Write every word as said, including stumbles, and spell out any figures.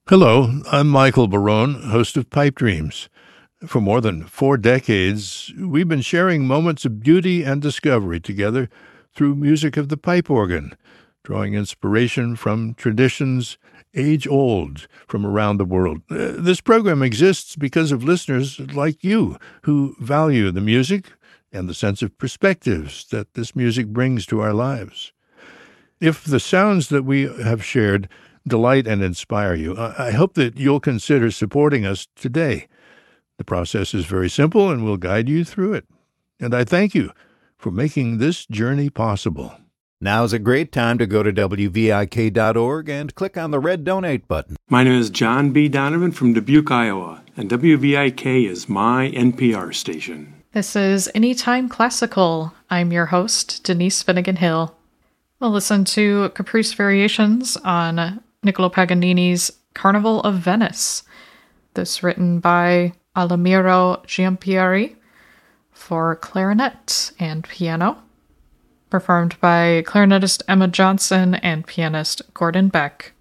Hello, I'm Michael Barone, host of Pipe Dreams. For more than four decades, we've been sharing moments of beauty and discovery together through music of the pipe organ, drawing inspiration from traditions age-old from around the world. Uh, This program exists because of listeners like you who value the music and the sense of perspectives that this music brings to our lives. If the sounds that we have shared delight and inspire you, I I hope that you'll consider supporting us today. The process is very simple and we'll guide you through it. And I thank you for making this journey possible. Now's a great time to go to W V I K dot org and click on the red donate button. My name is John B. Donovan from Dubuque, Iowa, and W V I K is my N P R station. This is Anytime Classical. I'm your host, Denise Finnegan Hill. We'll listen to Caprice Variations on Niccolo Paganini's Carnival of Venice. This written by Alamiro Giampieri for clarinet and piano. Performed by clarinetist Emma Johnson and pianist Gordon Beck.